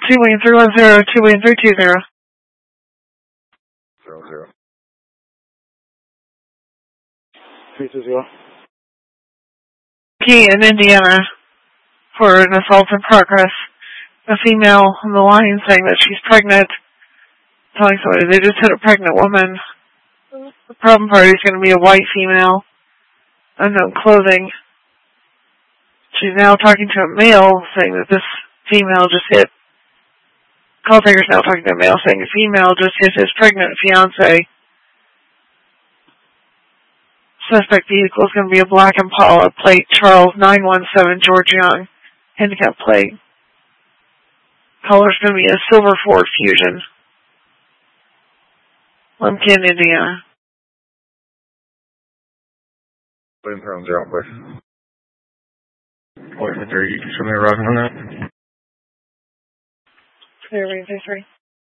2-310, 2-320. 00. 320. Key in Indiana for an assault in progress. A female on the line saying that she's pregnant. Telling somebody they just hit a pregnant woman. The problem party is going to be a white female. Unknown clothing. She's now talking to a male saying that this female just hit. Call taker's now talking to a male saying a female just hit his pregnant fiance. Suspect vehicle is going to be a black Impala, plate Charles 917 George Young, handicap plate. Color is going to be a silver Ford Fusion. Lumpkin, Indiana. William Pearl 0, please. What, you can show me arriving on that? Clear, 3.